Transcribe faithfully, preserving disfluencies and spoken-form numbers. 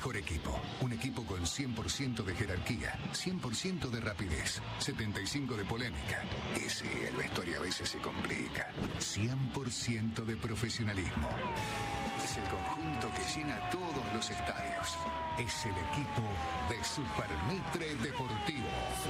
mejor equipo. Un equipo con cien por ciento de jerarquía, cien por ciento de rapidez, setenta y cinco por ciento de polémica. Y sí, el vestuario a veces se complica. cien por ciento de profesionalismo. Es el conjunto que llena todos los estadios. Es el equipo de Supermitre Deportivo.